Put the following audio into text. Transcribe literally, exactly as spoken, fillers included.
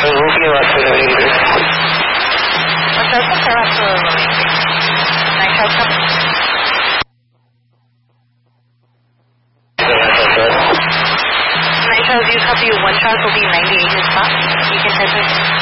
वो की बात कर रही है अच्छा तो खराब तो नहीं खाता नहीं sir you copy one shot will be ninety-eight is fine you can type it